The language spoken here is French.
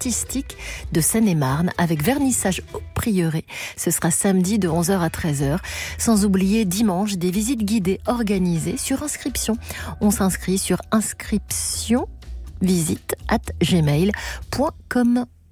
artistique de Seine-et-Marne avec vernissage au prieuré. Ce sera samedi de 11h à 13h. Sans oublier dimanche des visites guidées organisées sur inscription. On s'inscrit sur inscriptionvisite@gmail.com.